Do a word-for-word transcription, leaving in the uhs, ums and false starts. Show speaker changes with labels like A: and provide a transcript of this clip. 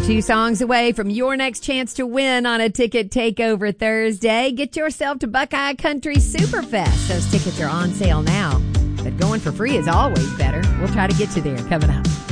A: two songs away from your next chance to win on a Ticket Takeover Thursday. Get yourself to Buckeye Country Superfest. Those tickets are on sale now, but going for free is always better. We'll try to get you there coming up.